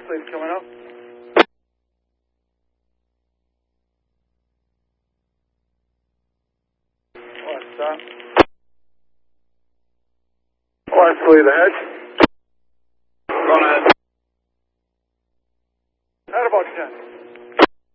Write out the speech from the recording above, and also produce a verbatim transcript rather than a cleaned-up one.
Sleep coming up. What's that? Let's lead ahead. Go ahead. At about ten.